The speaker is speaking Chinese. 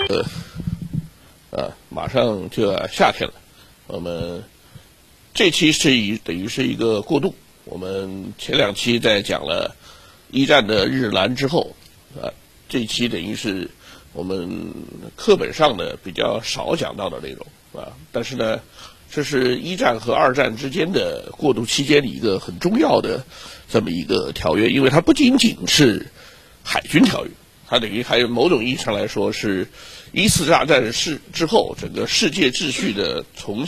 马上就要夏天了，我们这期等于是一个过渡。我们前2期在讲了一战的日蓝之后，这一期等于是我们课本上的比较少讲到的内容但是呢，这是一战和2战之间的过渡期间的一个很重要的这么一个条约，因为它不仅仅是海军条约，它等于还有某种意义上来说是14大战之后整个世界秩序的重